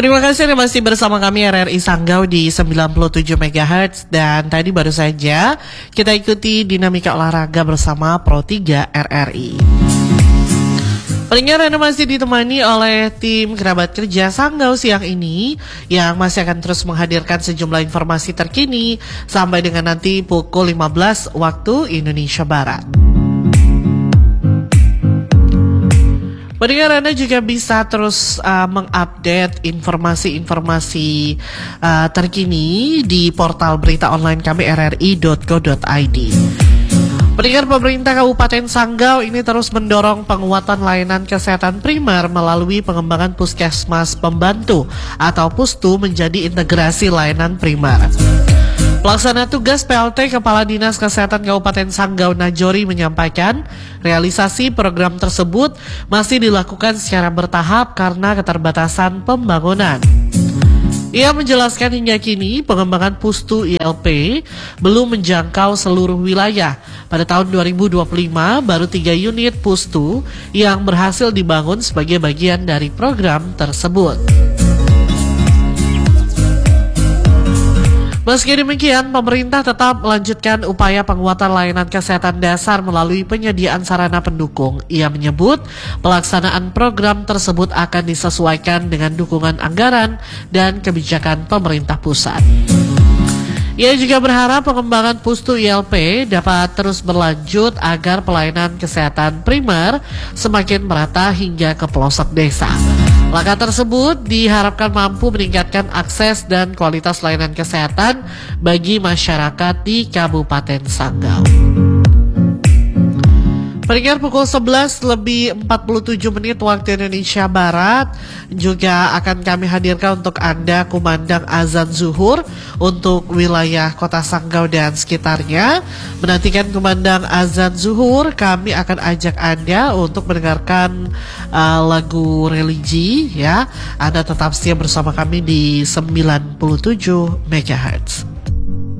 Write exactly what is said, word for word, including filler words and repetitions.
Terima kasih Anda masih bersama kami R R I Sanggau di sembilan puluh tujuh megahertz. Dan tadi baru saja kita ikuti dinamika olahraga bersama Pro tiga R R I. Pendengar, Anda masih ditemani oleh tim kerabat kerja Sanggau siang ini yang masih akan terus menghadirkan sejumlah informasi terkini sampai dengan nanti pukul lima belas waktu Indonesia Barat. Pendengar, Anda juga bisa terus uh, mengupdate informasi-informasi uh, terkini di portal berita online kami r r i dot co dot i d. Pendengar, pemerintah Kabupaten Sanggau ini terus mendorong penguatan layanan kesehatan primer melalui pengembangan puskesmas pembantu atau pustu menjadi integrasi layanan primer. Pelaksana tugas P L T Kepala Dinas Kesehatan Kabupaten Sanggau Najori menyampaikan realisasi program tersebut masih dilakukan secara bertahap karena keterbatasan pembangunan. Ia menjelaskan hingga kini pengembangan pustu I L P belum menjangkau seluruh wilayah. Pada tahun dua ribu dua puluh lima baru tiga unit pustu yang berhasil dibangun sebagai bagian dari program tersebut. Meski demikian, pemerintah tetap melanjutkan upaya penguatan layanan kesehatan dasar melalui penyediaan sarana pendukung. Ia menyebut pelaksanaan program tersebut akan disesuaikan dengan dukungan anggaran dan kebijakan pemerintah pusat. Ia juga berharap pengembangan pustu I L P dapat terus berlanjut agar pelayanan kesehatan primer semakin merata hingga ke pelosok desa. Langkah tersebut diharapkan mampu meningkatkan akses dan kualitas layanan kesehatan bagi masyarakat di Kabupaten Sanggau. Pendengar, pukul sebelas lebih empat puluh tujuh menit waktu Indonesia Barat juga akan kami hadirkan untuk Anda kumandang azan zuhur untuk wilayah Kota Sanggau dan sekitarnya. Menantikan kumandang azan zuhur, kami akan ajak Anda untuk mendengarkan uh, lagu religi ya. Anda tetap setia bersama kami di sembilan puluh tujuh megahertz.